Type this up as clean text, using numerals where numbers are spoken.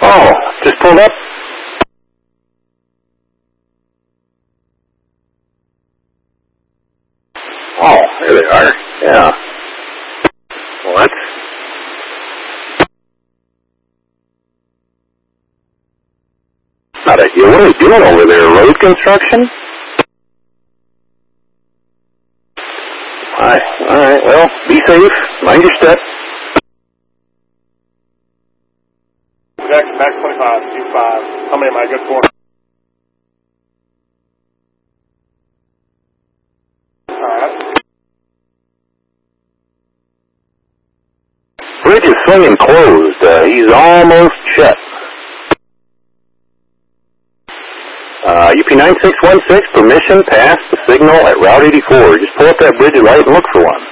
Oh, just pulled up. Oh, there they are. Yeah. What? Not a, what are we doing over there? Road construction? Alright, well, be safe. Mind your step. Jack, back 25, 25. How many am I good for? Alright. Bridge is swinging closed. He's almost shut. UP9616, permission, pass the signal at Route 84. Just pull up that bridge light and look for one.